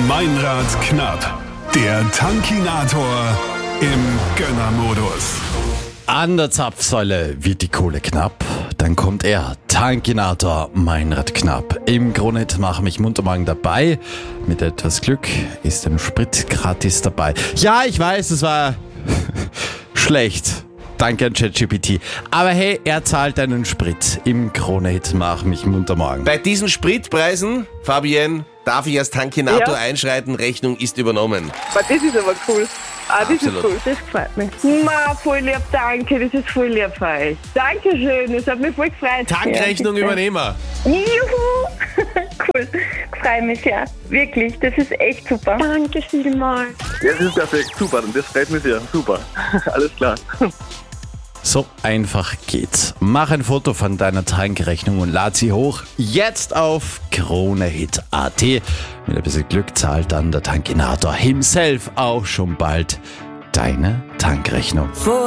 Meinrad knapp. Der Tankinator im Gönnermodus. An der Zapfsäule wird die Kohle knapp. Dann kommt er, Tankinator Meinrad knapp. Im Kronehit mache mich muntermagen dabei. Mit etwas Glück ist ein Sprit gratis dabei. Ja, ich weiß, es war schlecht. Danke an ChatGPT. Aber hey, er zahlt einen Sprit. Im Kronehit mache mich muntermagen. Bei diesen Spritpreisen, Fabienne, darf ich als Tankinator einschreiten, Rechnung ist übernommen. Aber das ist aber cool. Das ist Absolut. cool, das gefällt mir. Voll lieb, danke, das ist voll lieb für euch. Dankeschön, das hat mich voll gefreut. Tankrechnung übernehmen wir. Juhu! Cool, freue mich sehr. Wirklich, das ist echt super. Danke vielmals. Ja, das ist perfekt, super, das freut mich sehr, super. Alles klar. So einfach geht's. Mach ein Foto von deiner Tankrechnung und lad sie hoch. Jetzt auf Kronehit.at. Mit ein bisschen Glück zahlt dann der Tankinator himself auch schon bald deine Tankrechnung.